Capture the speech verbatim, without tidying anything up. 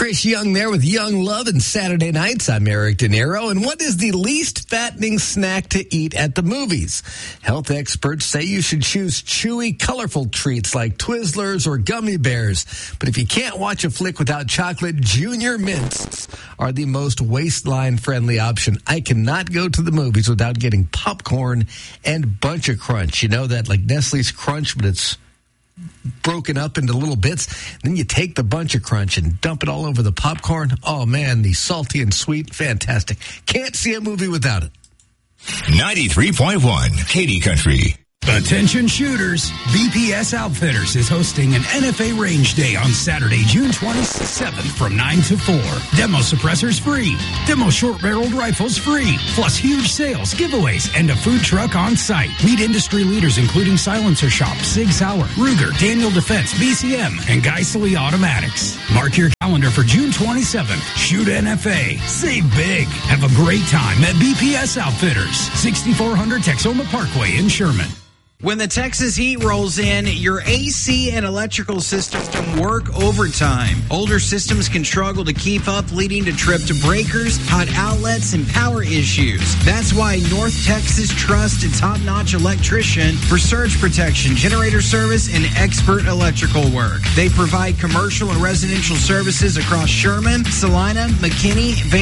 Chris Young there with Young Love and Saturday Nights. I'm Eric De Niro. And what is the least fattening snack to eat at the movies? Health experts say you should choose chewy, colorful treats like Twizzlers or gummy bears. But if you can't watch a flick without chocolate, Junior Mints are the most waistline-friendly option. I cannot go to the movies without getting popcorn and Bunch of Crunch. You know that, like Nestle's Crunch, but it's broken up into little bits. Then you take the Bunch of Crunch and dump it all over the popcorn. Oh, man, the salty and sweet, fantastic. Can't see a movie without it. ninety-three point one, Katy Country. Attention shooters, B P S Outfitters is hosting an N F A Range Day on Saturday, June twenty-seventh from nine to four. Demo suppressors free. Demo short-barreled rifles free. Plus huge sales, giveaways, and a food truck on site. Meet industry leaders including Silencer Shop, Sig Sauer, Ruger, Daniel Defense, B C M, and Geissele Automatics. Mark your calendar for June twenty-seventh. Shoot N F A. Save big. Have a great time at B P S Outfitters, sixty-four hundred Texoma Parkway in Sherman. When the Texas heat rolls in, your A C and electrical systems work overtime. Older systems can struggle to keep up, leading to trip to breakers, hot outlets, and power issues. That's why North Texas trusts a top-notch electrician for surge protection, generator service, and expert electrical work. They provide commercial and residential services across Sherman, Salina, McKinney, Van